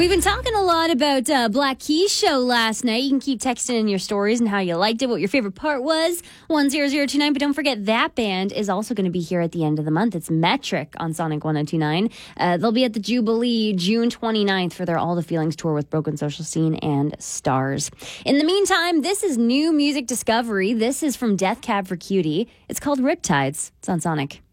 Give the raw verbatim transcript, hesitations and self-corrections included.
We've been talking a lot about uh, Black Keys show last night. You can keep texting in your stories and how you liked it, what your favorite part was, one zero zero two nine. But don't forget, that band is also going to be here at the end of the month. It's Metric on Sonic one oh two nine. Uh, they'll be at the Jubilee June twenty-ninth for their All the Feelings tour with Broken Social Scene and Stars. In the meantime, this is new music discovery. This is from Death Cab for Cutie. It's called Riptides. It's on Sonic.